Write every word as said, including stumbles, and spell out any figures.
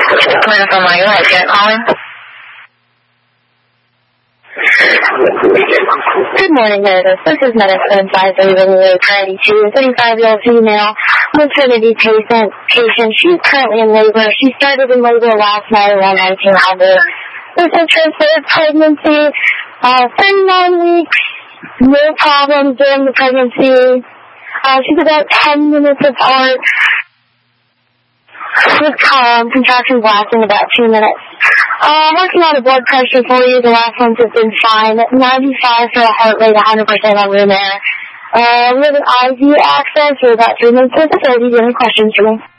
From my life, can I call him? Good morning, Meredith. This is Medicine Advisor Lily thirty-two, a thirty-five-year-old female maternity patient. patient. She's currently in labor. She started in labor last night around nineteen hundred. This is her third pregnancy, uh, thirty-nine weeks, no problems during the pregnancy. Uh, she's about ten minutes apart, with calm, contractions lasting about two minutes. Uh, working on a blood pressure for you. The last ones have been fine. ninety-five for a heart rate, one hundred percent on room air. Uh, we have an I V access for about three minutes. So, do you have any questions for me?